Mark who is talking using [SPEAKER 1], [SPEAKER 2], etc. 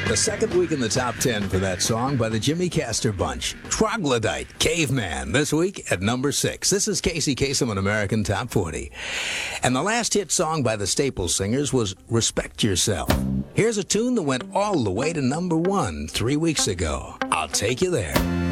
[SPEAKER 1] The second week in the top 10 for that song by the Jimmy Castor Bunch. Troglodyte, Caveman, this week at number 6. This is Casey Kasem on American Top 40. And the last hit song by the Staple Singers was Respect Yourself. Here's a tune that went all the way to number 1 3 weeks ago. I'll Take You There.